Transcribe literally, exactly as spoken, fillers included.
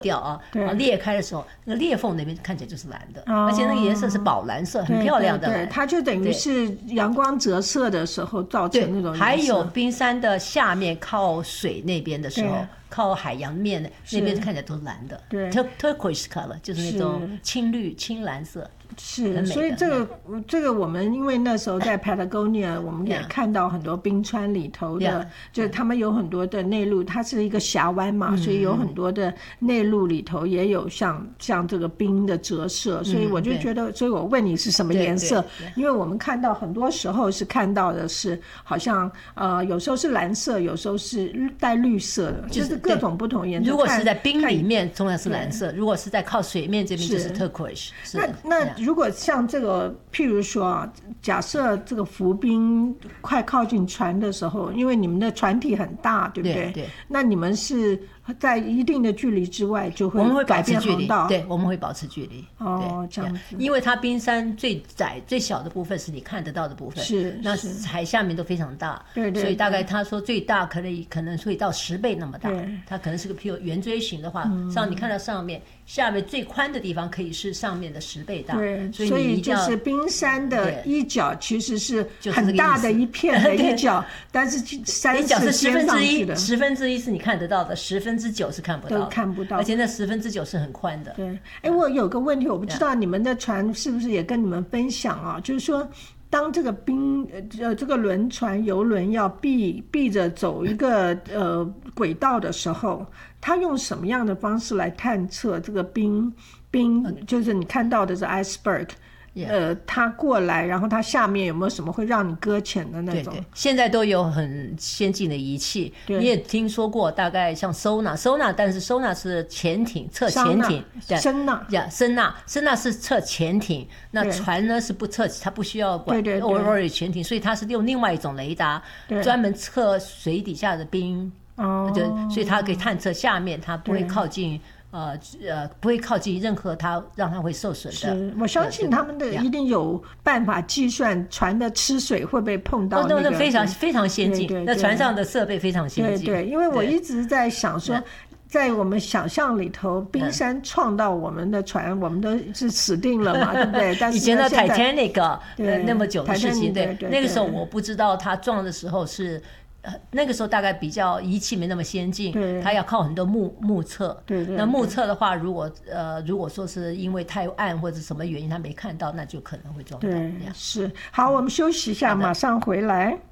掉啊，啊裂开的时候，那个裂缝那边看起来就是蓝的，哦、而且那个颜色是宝蓝色，很漂亮的蓝。 对对对，它就等于是阳光折射的时候造成那种颜色。 还有冰山的下面靠水那边的时候，靠海洋面那边看起来都是蓝的，对 ，turquoise color 就是那种青绿青蓝色。 是，所以这个这个我们因为那时候在 Patagonia 我们也看到很多冰川里头的， yeah, 就是他们有很多的内陆，它是一个峡湾嘛，嗯、所以有很多的内陆里头也有像像这个冰的折射，所以我就觉得，嗯、所以我问你是什么颜色，因为我们看到很多时候是看到的是好像呃有时候是蓝色，有时候是带绿色的，就是、就是各种不同颜色。 如果是在冰里面，通常是蓝色；如果是在靠水面这边，就是 turquoise。 那那如果像这个，譬如说啊，假设这个浮冰快靠近船的时候，因为你们的船体很大，对不对？ 对对。 那你们是在一定的距离之外就会改变航道？ 对，我们会保持距离。 哦，这样子。 因为它冰山最窄、最小的部分是你看得到的部分， 是那海下面都非常大， 对对。 所以大概他说最大可能可能会到十倍那么大。它可能是个譬如圆锥形的话， 嗯、 像你看到上面。下面最宽的地方可以是上面的十倍大， 对， 所以所以就是冰山的一角其实是很大的一片的一角，但是山一角是十分之一，十分之一是你看得到的，十分之九是看不到的， 都看不到， 而且那十分之九是很宽的。 对，哎，我有个问题，我不知道你们的船是不是也跟你们分享啊？就是说。当这个冰呃这个轮船游轮要避避着走一个呃轨道的时候，它用什么样的方式来探测这个冰冰？就是你看到的是 iceberg， 呃，它过来，然后它下面有没有什么会让你搁浅的那种？ 对对，现在都有很先进的仪器，你也听说过，大概像 sonar sonar， 但是 sonar 是潜艇测潜艇， 声呐呀，声呐声呐是测潜艇，那船呢是不测，它不需要管偶尔潜艇，所以它是用另外一种雷达，专门测水底下的冰， 哦， 就所以它可以探测下面，它不会靠近。呃呃，不会靠近任何它让它会受损的。 是，我相信他们的一定有办法计算船的吃水会不会碰到那个。 那非常非常先进，那船上的设备非常先进。 对对，因为我一直在想说。在我们想象里头，冰山撞到我们的船，我们都是死定了嘛，对不对？但是以前的 Titanic 那么久的事情，对，那个时候我不知道它撞的时候是。呃，那个时候大概比较仪器没那么先进，它要靠很多目目测。 对对。 那目测的话，如果呃如果说是因为太暗或者什么原因他没看到，那就可能会撞到。 对，是。好，我们休息一下，马上回来。